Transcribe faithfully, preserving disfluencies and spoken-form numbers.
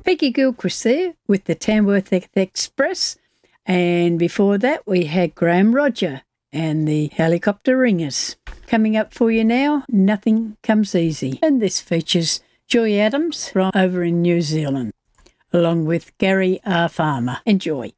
Peggy Gilchrist there with the Tamworth Express. And before that, we had Graham Roger and the Helicopter Ringers. Coming up for you now, Nothing Comes Easy. And this features Joy Adams from over in New Zealand, along with Gary R. Farmer. Enjoy.